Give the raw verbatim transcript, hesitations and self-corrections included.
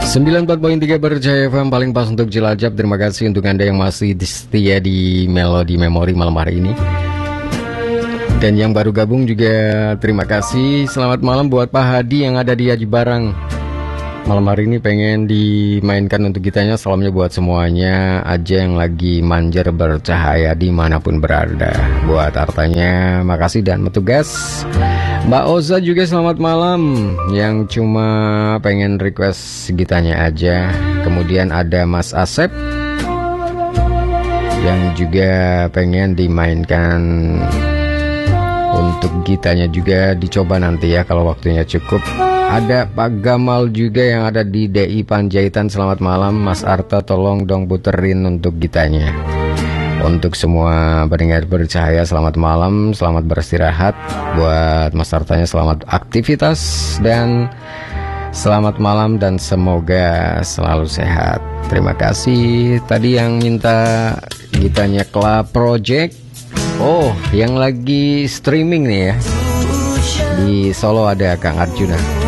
sembilan puluh empat koma tiga Berjaya F M, paling pas untuk Cilacap. Terima kasih untuk Anda yang masih setia di Melodi Memori malam hari ini. Dan yang baru gabung juga terima kasih. Selamat malam buat Pak Hadi yang ada di Haji Barang. Malam hari ini pengen dimainkan untuk gitanya. Salamnya buat semuanya aja yang lagi manjar bercahaya dimanapun berada. Buat artanya makasih dan bertugas. Mbak Oza juga selamat malam, yang cuma pengen request gitanya aja. Kemudian ada Mas Asep yang juga pengen dimainkan untuk gitanya juga, dicoba nanti ya kalau waktunya cukup. Ada Pak Gamal juga yang ada di D I Panjaitan. Selamat malam Mas Arta, tolong dong puterin untuk gitanya. Untuk semua pendengar bercahaya, selamat malam, selamat beristirahat. Buat Mas Artanya selamat aktivitas dan selamat malam dan semoga selalu sehat. Terima kasih. Tadi yang minta gitanya Club Project. Oh, yang lagi streaming nih ya. Di Solo ada Kang Arjuna.